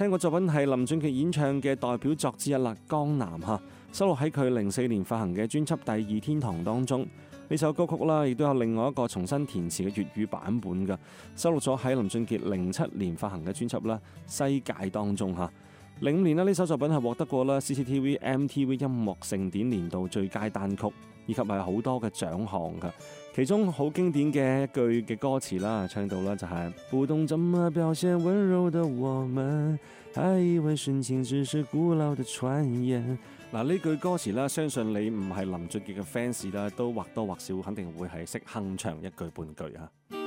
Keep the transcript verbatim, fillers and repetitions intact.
聽過作品係林俊傑演唱嘅代表作之一啦，《江南》嚇，收錄喺佢零四年發行嘅專輯《第二天堂》當中。呢首歌曲啦，亦都有另外一個重新填詞嘅粵語版本㗎，收錄咗喺林俊傑零七年發行嘅專輯啦《世界》當中嚇。零五年呢，呢首作品係獲得過啦 C C T V M T V 音樂盛典年度最佳單曲，以及係好多嘅獎項㗎。其中好經典嘅一句嘅歌詞啦，唱到啦就係不懂怎麼表現溫柔的我們，還以為深情只是古老的傳言。嗱，呢句歌詞啦，相信你唔係林俊傑嘅 fans 啦，都或多或少肯定會係識哼唱一句半句啊。